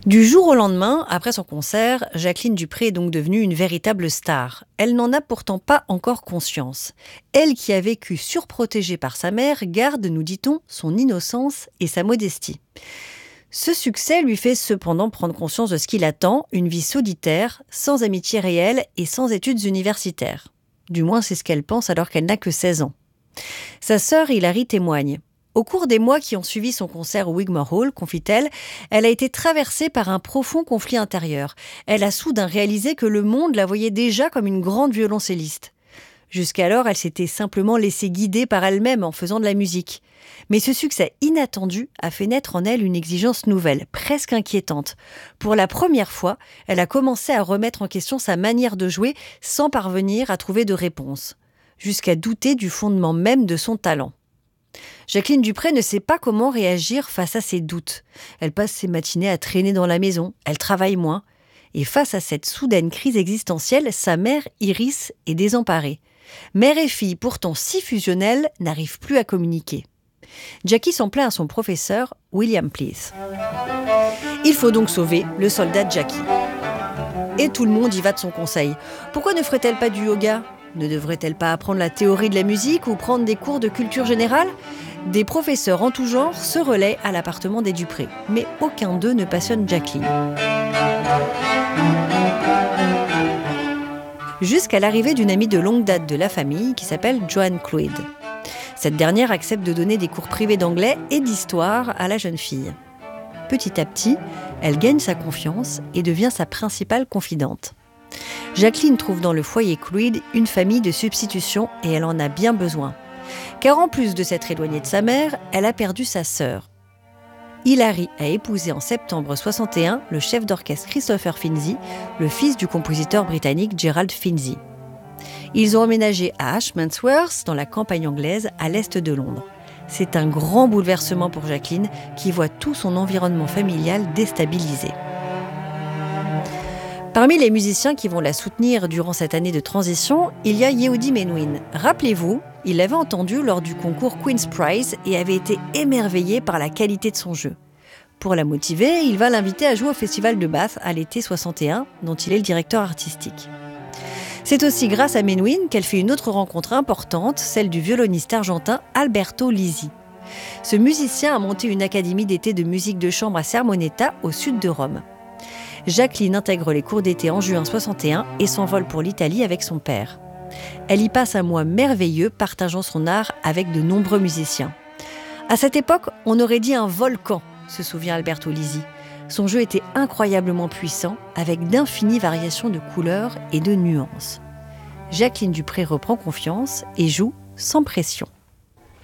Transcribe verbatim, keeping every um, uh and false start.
Du jour au lendemain, après son concert, Jacqueline Dupré est donc devenue une véritable star. Elle n'en a pourtant pas encore conscience. Elle qui a vécu surprotégée par sa mère garde, nous dit-on, son innocence et sa modestie. Ce succès lui fait cependant prendre conscience de ce qui l'attend, une vie solitaire, sans amitié réelle et sans études universitaires. Du moins, c'est ce qu'elle pense alors qu'elle n'a que seize ans. Sa sœur Hilary témoigne. Au cours des mois qui ont suivi son concert au Wigmore Hall, confie-t-elle, elle a été traversée par un profond conflit intérieur. Elle a soudain réalisé que le monde la voyait déjà comme une grande violoncelliste. Jusqu'alors, elle s'était simplement laissée guider par elle-même en faisant de la musique. Mais ce succès inattendu a fait naître en elle une exigence nouvelle, presque inquiétante. Pour la première fois, elle a commencé à remettre en question sa manière de jouer sans parvenir à trouver de réponse, jusqu'à douter du fondement même de son talent. Jacqueline Dupré ne sait pas comment réagir face à ses doutes. Elle passe ses matinées à traîner dans la maison, elle travaille moins. Et face à cette soudaine crise existentielle, sa mère, Iris, est désemparée. Mère et fille, pourtant si fusionnelles, n'arrivent plus à communiquer. Jackie s'en plaint à son professeur, William Pleath. Il faut donc sauver le soldat Jackie. Et tout le monde y va de son conseil. Pourquoi ne ferait-elle pas du yoga ? Ne devrait-elle pas apprendre la théorie de la musique ou prendre des cours de culture générale ? Des professeurs en tout genre se relaient à l'appartement des Dupré, mais aucun d'eux ne passionne Jacqueline. Jusqu'à l'arrivée d'une amie de longue date de la famille qui s'appelle Joanne Cloyd. Cette dernière accepte de donner des cours privés d'anglais et d'histoire à la jeune fille. Petit à petit, elle gagne sa confiance et devient sa principale confidente. Jacqueline trouve dans le foyer Cloyd une famille de substitution et elle en a bien besoin. Car en plus de s'être éloignée de sa mère, elle a perdu sa sœur. Hilary a épousé en septembre soixante et un le chef d'orchestre Christopher Finzi, le fils du compositeur britannique Gerald Finzi. Ils ont emménagé à Ashmansworth, dans la campagne anglaise, à l'est de Londres. C'est un grand bouleversement pour Jacqueline, qui voit tout son environnement familial déstabilisé. Parmi les musiciens qui vont la soutenir durant cette année de transition, il y a Yehudi Menuhin. Rappelez-vous, il l'avait entendu lors du concours Queen's Prize et avait été émerveillé par la qualité de son jeu. Pour la motiver, il va l'inviter à jouer au Festival de Bath à l'été soixante et un, dont il est le directeur artistique. C'est aussi grâce à Menuhin qu'elle fait une autre rencontre importante, celle du violoniste argentin Alberto Lisi. Ce musicien a monté une académie d'été de musique de chambre à Sermoneta, au sud de Rome. Jacqueline intègre les cours d'été en juin soixante et un et s'envole pour l'Italie avec son père. Elle y passe un mois merveilleux, partageant son art avec de nombreux musiciens. À cette époque, on aurait dit un volcan, se souvient Alberto Lisi. Son jeu était incroyablement puissant, avec d'infinies variations de couleurs et de nuances. Jacqueline Dupré reprend confiance et joue sans pression.